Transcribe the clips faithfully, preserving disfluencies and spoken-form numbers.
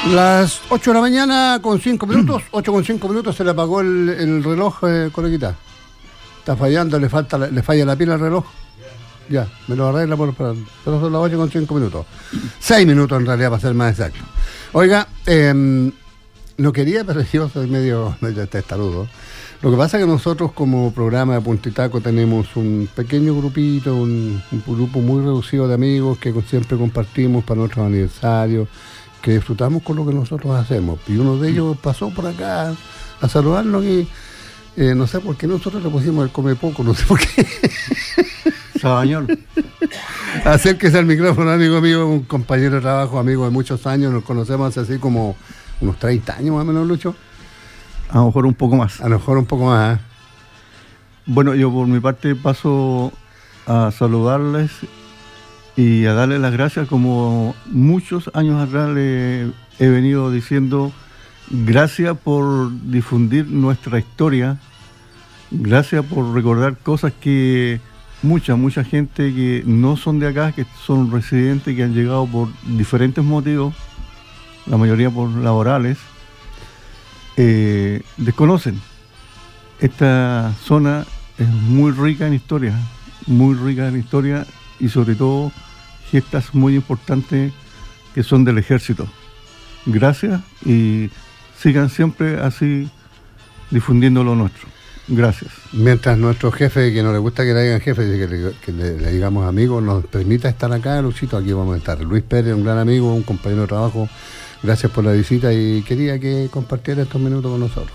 Las ocho de la mañana con cinco minutos, ocho con cinco minutos, se le apagó el, el reloj, eh, Colequita. Está fallando, le falta le falla la pila al reloj. Ya, me lo arregla por esperar. Pero son las ocho con cinco minutos. seis minutos en realidad, para ser más exacto. Oiga, eh, no quería, pero yo soy medio, medio testarudo. Lo que pasa es que nosotros como programa de Punta y Taco tenemos un pequeño grupito, un, un grupo muy reducido de amigos que siempre compartimos para nuestros aniversarios, que disfrutamos con lo que nosotros hacemos. Y uno de ellos pasó por acá a saludarnos y eh, no sé por qué nosotros le pusimos el come poco, no sé por qué. Sabañón. Acérquese al micrófono, amigo mío, un compañero de trabajo, amigo de muchos años, nos conocemos hace así como unos treinta años más o menos, Lucho. A lo mejor un poco más. A lo mejor un poco más, ¿eh? Bueno, yo por mi parte paso a saludarles y a darles las gracias, como muchos años atrás le he venido diciendo, gracias por difundir nuestra historia, gracias por recordar cosas que mucha, mucha gente que no son de acá, que son residentes, que han llegado por diferentes motivos, la mayoría por laborales, eh, desconocen. Esta zona es muy rica en historia, muy rica en historia y sobre todo gestas muy importantes que son del ejército. Gracias y sigan siempre así difundiendo lo nuestro. Gracias. Mientras nuestro jefe, que no le gusta que le digan jefe, que le, que le, le digamos amigos, nos permita estar acá, Luchito, aquí vamos a estar. Luis Pérez, un gran amigo, un compañero de trabajo, gracias por la visita y quería que compartiera estos minutos con nosotros.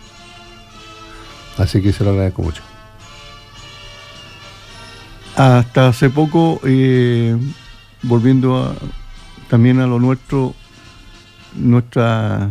Así que se lo agradezco mucho. Hasta hace poco, eh, volviendo a, también a lo nuestro, nuestra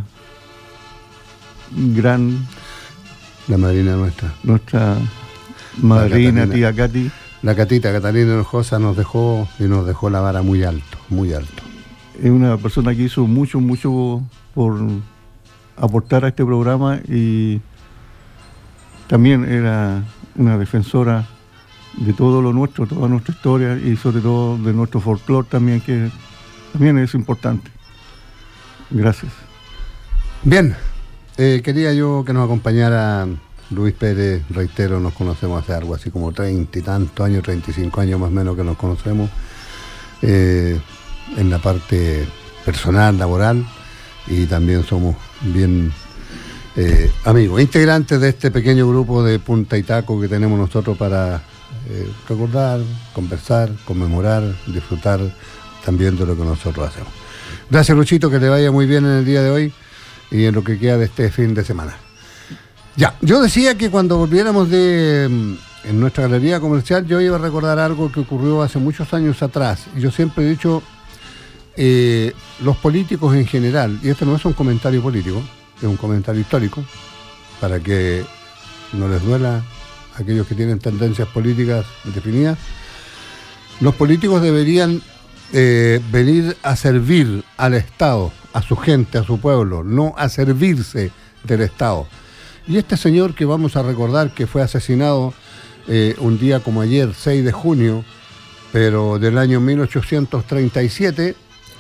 gran... La madrina nuestra. Nuestra madrina, tía Katy. La Catita, Catalina Hinojosa, nos dejó y nos dejó la vara muy alto, muy alto. Es una persona que hizo mucho, mucho por aportar a este programa y también era una defensora de todo lo nuestro, toda nuestra historia y sobre todo de nuestro folclore también, que también es importante. Gracias. Bien, eh, quería yo que nos acompañara Luis Pérez, reitero, nos conocemos hace algo así como treinta y tantos años, treinta y cinco años más o menos que nos conocemos, eh, en la parte personal, laboral, y también somos bien eh, amigos, integrantes de este pequeño grupo de Punta y Taco que tenemos nosotros para eh, recordar, conversar, conmemorar, disfrutar también de lo que nosotros hacemos. Gracias, Luchito, que te vaya muy bien en el día de hoy y en lo que queda de este fin de semana. Ya, yo decía que cuando volviéramos de en nuestra galería comercial, yo iba a recordar algo que ocurrió hace muchos años atrás. Yo siempre he dicho, eh, los políticos en general, y este no es un comentario político, es un comentario histórico, para que no les duela a aquellos que tienen tendencias políticas definidas, los políticos deberían eh, venir a servir al Estado, a su gente, a su pueblo, no a servirse del Estado. Y este señor que vamos a recordar que fue asesinado eh, un día como ayer, seis de junio, pero del año mil ochocientos treinta y siete,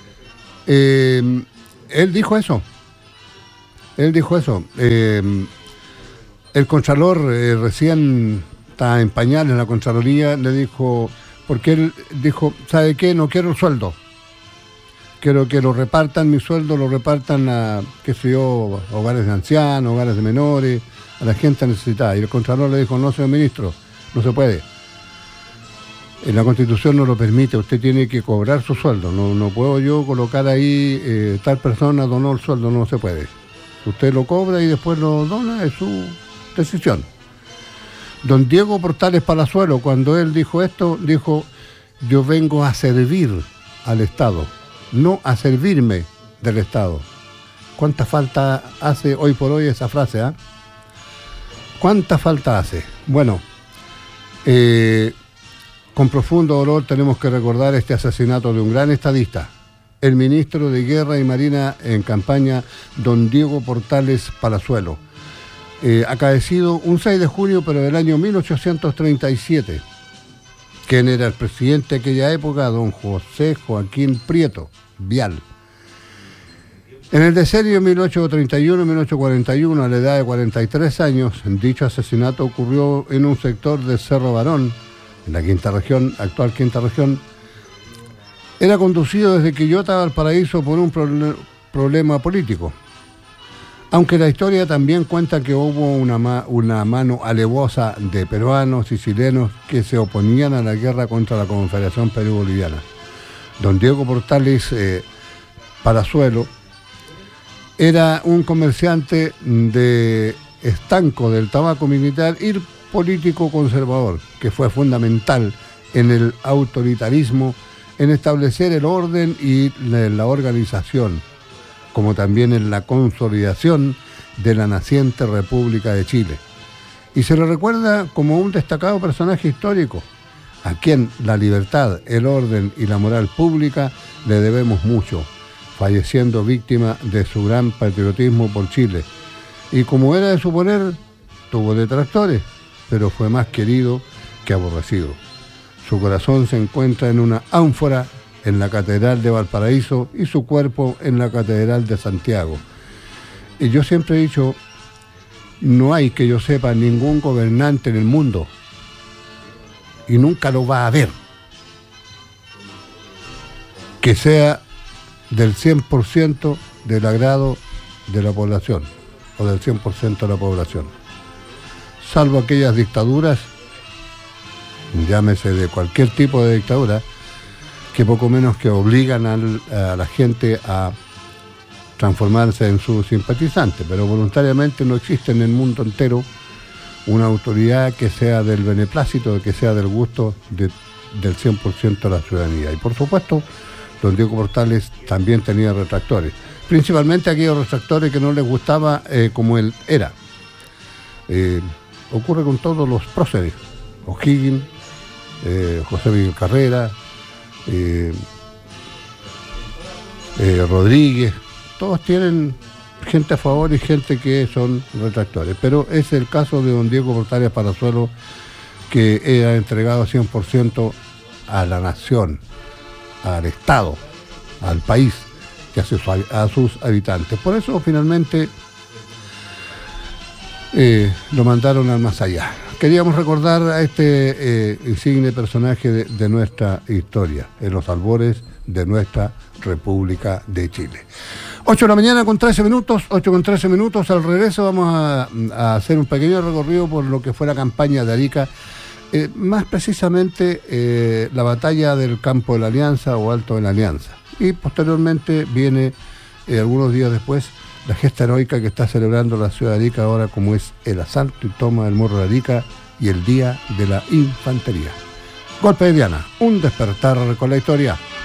eh, él dijo eso. Él dijo eso. Eh, el Contralor eh, recién estaba en pañales en la Contraloría, le dijo, porque él dijo, ¿sabe qué? No quiero el sueldo. Quiero que lo repartan, mi sueldo lo repartan a, qué sé yo, hogares de ancianos, hogares de menores, a la gente necesitada. Y el Contralor le dijo, no, señor ministro, no se puede. La Constitución no lo permite, usted tiene que cobrar su sueldo. No, no puedo yo colocar ahí, eh, tal persona donó el sueldo, no se puede. Usted lo cobra y después lo dona, es su decisión. Don Diego Portales Palazuelo, cuando él dijo esto, dijo, yo vengo a servir al Estado, no a servirme del Estado. ¿Cuánta falta hace hoy por hoy esa frase? ¿eh? ¿Cuánta falta hace? Bueno, eh, con profundo dolor tenemos que recordar este asesinato de un gran estadista, el ministro de Guerra y Marina en campaña, don Diego Portales Palazuelo, eh, acaecido un seis de junio, pero del año mil ochocientos treinta y siete. ¿Quién era el presidente de aquella época? Don José Joaquín Prieto Vial. En el decenio mil ochocientos treinta y uno a mil ochocientos cuarenta y uno, a la edad de cuarenta y tres años, dicho asesinato ocurrió en un sector de Cerro Barón, en la quinta región, actual quinta región. Era conducido desde Quillota a Valparaíso por un pro- problema político. Aunque la historia también cuenta que hubo una, ma- una mano alevosa de peruanos y chilenos que se oponían a la guerra contra la Confederación Perú-Boliviana. Don Diego Portales eh, Palazuelo era un comerciante de estanco del tabaco militar y político conservador, que fue fundamental en el autoritarismo, en establecer el orden y la organización, como también en la consolidación de la naciente República de Chile. Y se le recuerda como un destacado personaje histórico, a quien la libertad, el orden y la moral pública le debemos mucho, falleciendo víctima de su gran patriotismo por Chile. Y como era de suponer, tuvo detractores, pero fue más querido que aborrecido. Su corazón se encuentra en una ánfora en la Catedral de Valparaíso y su cuerpo en la Catedral de Santiago. Y yo siempre he dicho, no hay, que yo sepa, ningún gobernante en el mundo, y nunca lo va a haber, que sea del cien por ciento del agrado de la población, o del cien por ciento de la población, salvo aquellas dictaduras, llámese de cualquier tipo de dictadura, que poco menos que obligan al, a la gente a transformarse en su simpatizante, pero voluntariamente no existe en el mundo entero una autoridad que sea del beneplácito, que sea del gusto de, del cien por ciento de la ciudadanía. Y por supuesto, don Diego Portales también tenía retractores, principalmente aquellos retractores que no les gustaba eh, como él era. Eh, ocurre con todos los próceres, O'Higgins, eh, José Miguel Carrera, eh, eh, Rodríguez, todos tienen gente a favor y gente que son retractores, pero es el caso de don Diego Portales Palazuelo, que era entregado cien por ciento a la nación, al Estado, al país y a sus, a sus habitantes. Por eso finalmente eh, lo mandaron al más allá. Queríamos recordar a este eh, insigne personaje de, de nuestra historia, en los albores de nuestra República de Chile. ocho de la mañana con trece minutos, ocho con trece minutos. Al regreso vamos a, a hacer un pequeño recorrido por lo que fue la campaña de Arica, eh, más precisamente eh, la batalla del Campo de la Alianza o Alto de la Alianza. Y posteriormente viene, eh, algunos días después, la gesta heroica que está celebrando la ciudad de Arica ahora, como es el asalto y toma del Morro de Arica y el Día de la Infantería. Golpe de Diana, un despertar con la historia.